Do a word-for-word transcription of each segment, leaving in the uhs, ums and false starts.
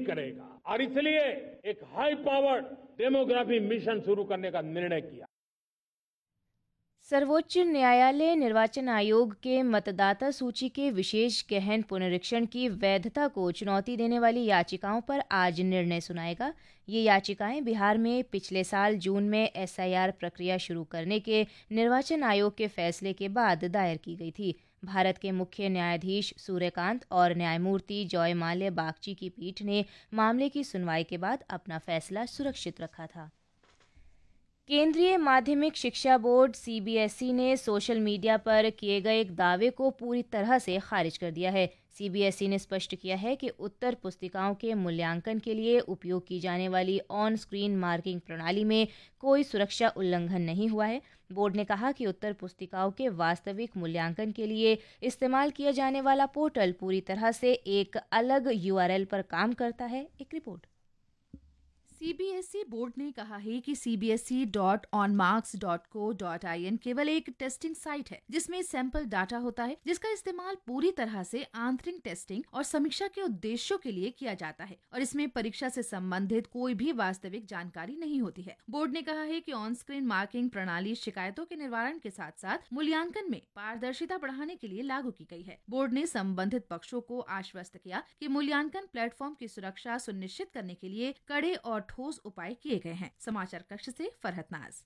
करेगा और इसलिए एक हाई पावर्ड डेमोग्राफी मिशन शुरू करने का निर्णय किया। सर्वोच्च न्यायालय निर्वाचन आयोग के मतदाता सूची के विशेष गहन पुनरीक्षण की वैधता को चुनौती देने वाली याचिकाओं पर आज निर्णय सुनाएगा। ये याचिकाएं बिहार में पिछले साल जून में एस आई आर प्रक्रिया शुरू करने के निर्वाचन आयोग के फैसले के बाद दायर की गई थी। भारत के मुख्य न्यायाधीश सूर्यकांत और न्यायमूर्ति जॉय माल्य बागची की पीठ ने मामले की सुनवाई के बाद अपना फैसला सुरक्षित रखा था। केंद्रीय माध्यमिक शिक्षा board C B S E ने सोशल मीडिया पर किए गए एक दावे को पूरी तरह से खारिज कर दिया है। सी बी एस ई ने स्पष्ट किया है कि उत्तर पुस्तिकाओं के मूल्यांकन के लिए उपयोग की जाने वाली ऑन स्क्रीन मार्किंग प्रणाली में कोई सुरक्षा उल्लंघन नहीं हुआ है। बोर्ड ने कहा कि उत्तर पुस्तिकाओं के वास्तविक मूल्यांकन के लिए इस्तेमाल किया जाने वाला पोर्टल पूरी तरह से एक अलग यू आर एल पर काम करता है। एक report. C B S E board ने कहा है कि C B S E dot on marks dot co dot I N केवल एक टेस्टिंग साइट है जिसमें सैंपल डाटा होता है, जिसका इस्तेमाल पूरी तरह से आंतरिक टेस्टिंग और समीक्षा के उद्देश्यों के लिए किया जाता है और इसमें परीक्षा से संबंधित कोई भी वास्तविक जानकारी नहीं होती है। बोर्ड ने कहा है कि ऑन स्क्रीन मार्किंग प्रणाली शिकायतों के निवारण के साथ साथ मूल्यांकन में पारदर्शिता बढ़ाने के लिए लागू की गई है। बोर्ड ने संबंधित पक्षों को आश्वस्त किया कि मूल्यांकन प्लेटफॉर्म की सुरक्षा सुनिश्चित करने के लिए कड़े और ठोस उपाय किए गए हैं। समाचार कक्ष से फरहत नाज।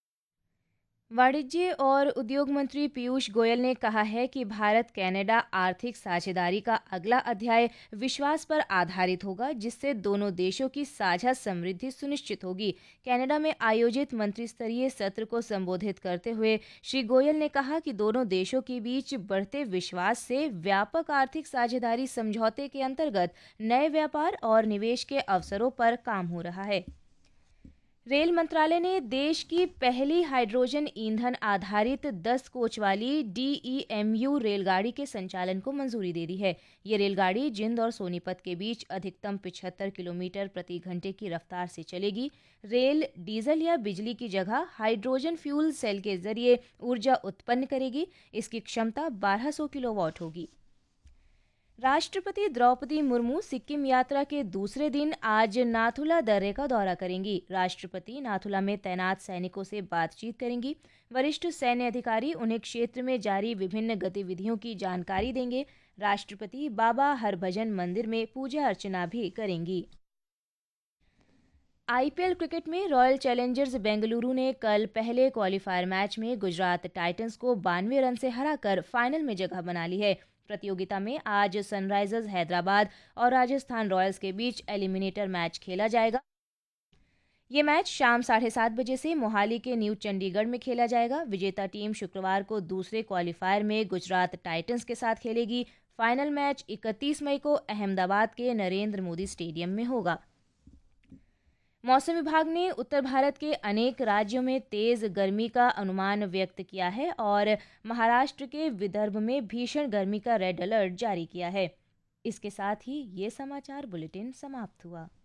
वाणिज्य और उद्योग मंत्री पीयूष गोयल ने कहा है कि भारत कनाडा आर्थिक साझेदारी का अगला अध्याय विश्वास पर आधारित होगा, जिससे दोनों देशों की साझा समृद्धि सुनिश्चित होगी। कनाडा में आयोजित मंत्री स्तरीय सत्र को संबोधित करते हुए श्री गोयल ने कहा कि दोनों देशों के बीच बढ़ते विश्वास से व्यापक आर्थिक साझेदारी समझौते के अंतर्गत नए व्यापार और निवेश के अवसरों पर काम हो रहा है। रेल मंत्रालय ने देश की पहली हाइड्रोजन ईंधन आधारित दस कोच वाली डी ई एम यू रेलगाड़ी के संचालन को मंजूरी दे दी है। ये रेलगाड़ी जिंद और सोनीपत के बीच अधिकतम पचहत्तर किलोमीटर प्रति घंटे की रफ्तार से चलेगी। रेल डीजल या बिजली की जगह हाइड्रोजन फ्यूल सेल के जरिए ऊर्जा उत्पन्न करेगी। इसकी क्षमता बारह सौ किलोवाट होगी। राष्ट्रपति द्रौपदी मुर्मू सिक्किम यात्रा के दूसरे दिन आज नाथुला दर्रे का दौरा करेंगी। राष्ट्रपति नाथुला में तैनात सैनिकों से बातचीत करेंगी। वरिष्ठ सैन्य अधिकारी उन्हें क्षेत्र में जारी विभिन्न गतिविधियों की जानकारी देंगे। राष्ट्रपति बाबा हरभजन मंदिर में पूजा अर्चना भी करेंगी। आई पी एल क्रिकेट में रॉयल चैलेंजर्स बेंगलुरु ने कल पहले क्वालीफायर मैच में गुजरात टाइटंस को बानवे रन से हराकर फाइनल में जगह बना ली है। प्रतियोगिता में आज सनराइजर्स हैदराबाद और राजस्थान रॉयल्स के बीच एलिमिनेटर मैच खेला जाएगा। ये मैच शाम साढ़े सात बजे से मोहाली के न्यू चंडीगढ़ में खेला जाएगा। विजेता टीम शुक्रवार को दूसरे क्वालीफायर में गुजरात टाइटंस के साथ खेलेगी। फाइनल मैच इकतीस मई को अहमदाबाद के नरेंद्र मोदी स्टेडियम में होगा। मौसम विभाग ने उत्तर भारत के अनेक राज्यों में तेज गर्मी का अनुमान व्यक्त किया है और महाराष्ट्र के विदर्भ में भीषण गर्मी का रेड अलर्ट जारी किया है। इसके साथ ही ये समाचार बुलेटिन समाप्त हुआ।